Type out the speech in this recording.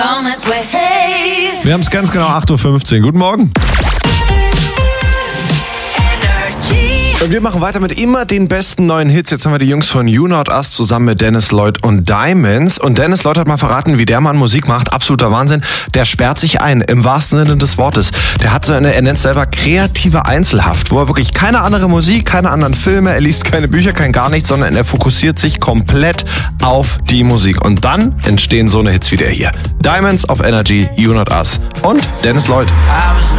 Wir haben es ganz genau 8.15 Uhr. Guten Morgen. Und wir machen weiter mit immer den besten neuen Hits. Jetzt haben wir die Jungs von You Not Us zusammen mit Dennis Lloyd und Diamonds. Und Dennis Lloyd hat mal verraten, wie der Mann Musik macht. Absoluter Wahnsinn. Der sperrt sich ein, im wahrsten Sinne des Wortes. Der hat so eine, er nennt es selber kreative Einzelhaft, wo er wirklich keine andere Musik, keine anderen Filme, er liest keine Bücher, kein gar nichts, sondern er fokussiert sich komplett auf die Musik. Und dann entstehen so eine Hits wie der hier. Diamonds auf Energy, You Not Us und Dennis Lloyd.